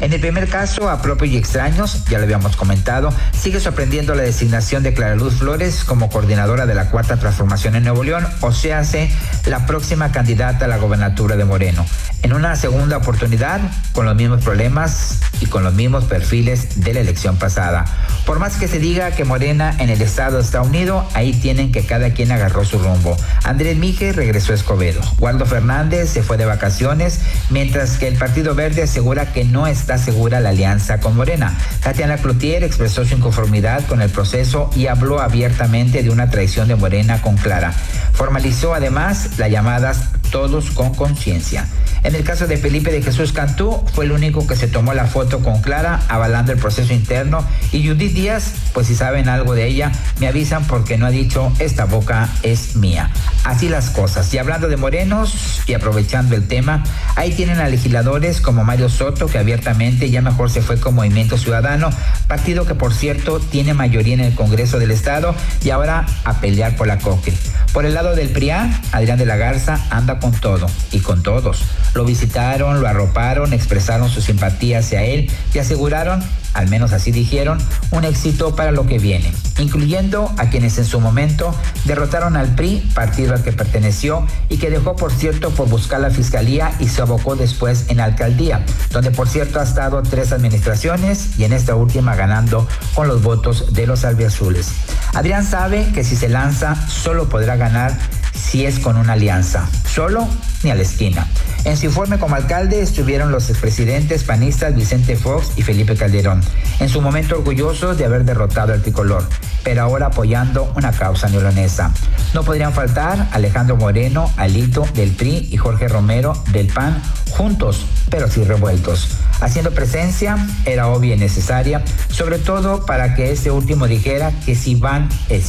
En el primer caso, a propios y extraños, ya lo habíamos comentado, sigue sorprendiendo la designación de Clara Luz Flores como coordinadora de la Cuarta Transformación en Nuevo León, o sea, la próxima candidata a la gobernatura de Moreno. En una segunda oportunidad, con los mismos problemas y con los mismos perfiles de la elección pasada. Por más que se diga que Morena en el estado está unido, ahí tienen que cada quien agarró su rumbo. Andrés Mijes regresó a Escobedo. Waldo Fernández se fue de vacaciones, mientras que el Partido Verde asegura que no está segura la alianza con Morena. Tatiana Cloutier expresó su inconformidad con el proceso y habló abiertamente de una traición de Morena con Clara. Formalizó además las llamadas todos con conciencia. En el caso de Felipe de Jesús Cantú, fue el único que se tomó la foto con Clara, avalando el proceso interno, y Judith Díaz, pues si saben algo de ella, me avisan porque no ha dicho esta boca es mía. Así las cosas. Y hablando de morenos y aprovechando el tema, ahí tienen a legisladores como Mario Soto, que abiertamente ya mejor se fue con Movimiento Ciudadano, partido que por cierto tiene mayoría en el Congreso del Estado, y ahora a pelear por la COCRI. Por el lado del PRIAN, Adrián de la Garza anda con todo y con todos. Lo visitaron, lo arroparon, expresaron su simpatía hacia él y aseguraron, al menos así dijeron, un éxito para lo que viene, incluyendo a quienes en su momento derrotaron al PRI, partido al que perteneció y que dejó, por cierto, por buscar la fiscalía y se abocó después en la alcaldía, donde por cierto ha estado 3 administraciones y en esta última ganando con los votos de los albiazules. Adrián sabe que si se lanza solo podrá ganar si es con una alianza, solo ni a la esquina. En su informe como alcalde estuvieron los expresidentes panistas Vicente Fox y Felipe Calderón, en su momento orgullosos de haber derrotado al tricolor, pero ahora apoyando una causa neolonesa. No podrían faltar Alejandro Moreno, Alito del PRI y Jorge Romero del PAN, juntos pero sin revueltos. Haciendo presencia era obvia y necesaria, sobre todo para que este último dijera que sí van,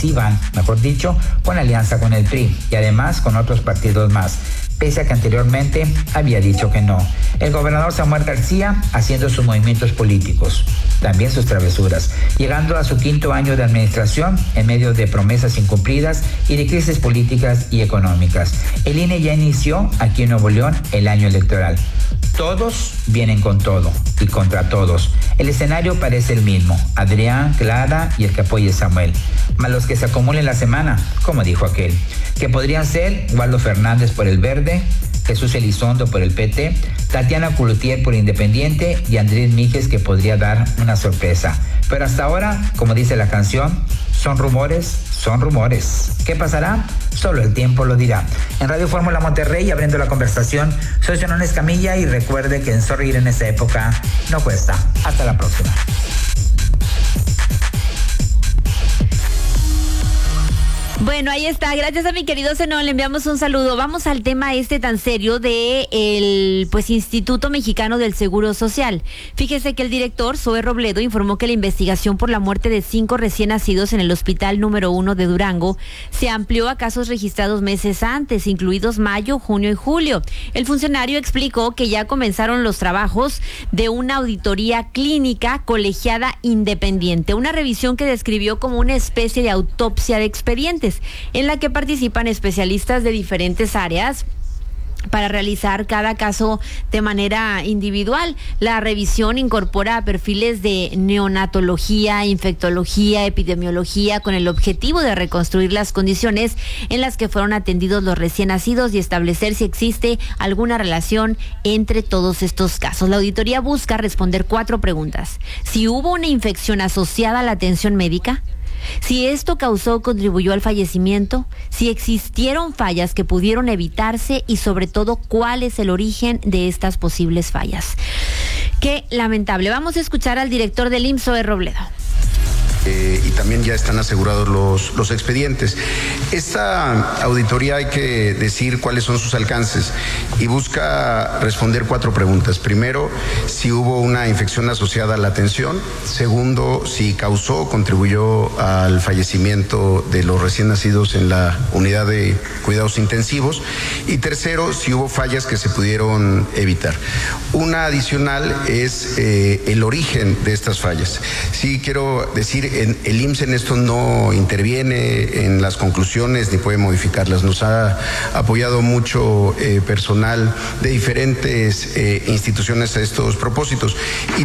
mejor dicho, con alianza con el PRI y además con otros partidos más, pese a que anteriormente había dicho que no. El gobernador Samuel García haciendo sus movimientos políticos, también sus travesuras, llegando a su 5º año de administración en medio de promesas incumplidas y de crisis políticas y económicas. El INE ya inició aquí en Nuevo León el año electoral. Todos vienen con todo y contra todos. El escenario parece el mismo: Adrián, Clara y el que apoye Samuel, más los que se acumulen la semana, como dijo aquel, que podrían ser Waldo Fernández por el Verde, Jesús Elizondo por el PT, Tatiana Cloutier por Independiente y Andrés Mijes, que podría dar una sorpresa. Pero hasta ahora, como dice la canción, son rumores, son rumores. ¿Qué pasará? Solo el tiempo lo dirá. En Radio Fórmula Monterrey, abriendo la conversación, soy Zenón Escamilla y recuerde que en sonreír en esta época no cuesta. Hasta la próxima. Bueno, ahí está. Gracias a mi querido Zenón, le enviamos un saludo. Vamos al tema tan serio de el Instituto Mexicano del Seguro Social. Fíjese que el director, Zoe Robledo, informó que la investigación por la muerte de 5 recién nacidos en el Hospital número 1 de Durango se amplió a casos registrados meses antes, incluidos mayo, junio y julio. El funcionario explicó que ya comenzaron los trabajos de una auditoría clínica colegiada independiente, una revisión que describió como una especie de autopsia de expedientes, en la que participan especialistas de diferentes áreas para realizar cada caso de manera individual. La revisión incorpora perfiles de neonatología, infectología, epidemiología, con el objetivo de reconstruir las condiciones en las que fueron atendidos los recién nacidos y establecer si existe alguna relación entre todos estos casos. La auditoría busca responder 4 preguntas: si hubo una infección asociada a la atención médica, si esto causó o contribuyó al fallecimiento, si existieron fallas que pudieron evitarse y sobre todo cuál es el origen de estas posibles fallas. Qué lamentable. Vamos a escuchar al director del IMSS, Zoe Robledo. Y también ya están asegurados los expedientes. Esta auditoría, hay que decir cuáles son sus alcances, y busca responder 4 preguntas. Primero, si hubo una infección asociada a la atención. Segundo, si causó o contribuyó al fallecimiento de los recién nacidos en la unidad de cuidados intensivos. Y tercero, si hubo fallas que se pudieron evitar. Una adicional es el origen de estas fallas. Sí quiero decir, el IMSS en esto no interviene en las conclusiones ni puede modificarlas. Nos ha apoyado mucho personal de diferentes instituciones a estos propósitos.